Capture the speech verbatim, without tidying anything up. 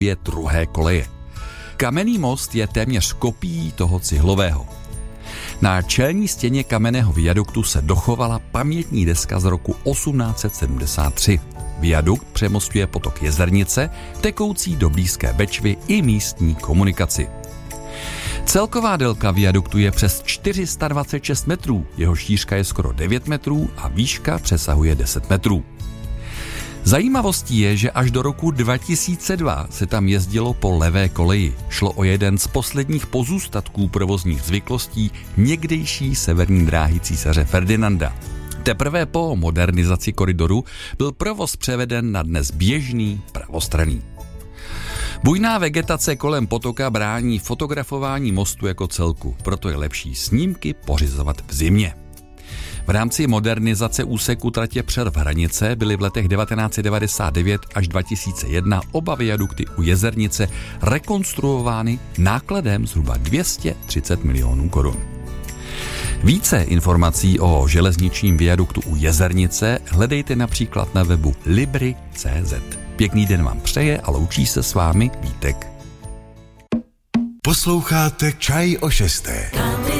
je druhé koleje. Kamenný most je téměř kopií toho cihlového. Na čelní stěně kamenného viaduktu se dochovala pamětní deska z roku osmnáct set sedmdesát tři. Viadukt přemostuje potok Jezernice, tekoucí do blízké Bečvy i místní komunikaci. Celková délka viaduktu je přes čtyři sta dvacet šest metrů, jeho šířka je skoro devět metrů a výška přesahuje deset metrů. Zajímavostí je, že až do roku dva tisíce dva se tam jezdilo po levé koleji. Šlo o jeden z posledních pozůstatků provozních zvyklostí někdejší severní dráhy císaře Ferdinanda. Teprve po modernizaci koridoru byl provoz převeden na dnes běžný pravostranný. Bujná vegetace kolem potoka brání fotografování mostu jako celku, proto je lepší snímky pořizovat v zimě. V rámci modernizace úseku tratě Přerv Hranice byly v letech devatenáct set devadesát devět až dva tisíce jedna oba viadukty u Jezernice rekonstruovány nákladem zhruba dvě stě třicet milionů korun. Více informací o železničním viaduktu u Jezernice hledejte například na webu libry tečka cé zet. Pěkný den vám přeje a loučí se s vámi Vítek. Posloucháte Čaj o šesté.